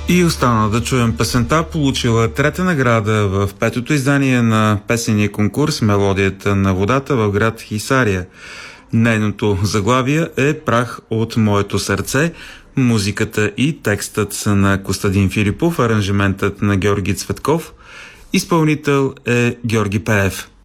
И остана да чуем песента, получила трета награда в петото издание на песения конкурс "Мелодията на водата" в град Хисария. Нейното заглавие е "Прах от моето сърце". Музиката и текстът са на Костадин Филипов, аранжиментът на Георги Цветков. Изпълнител е Георги Пеев.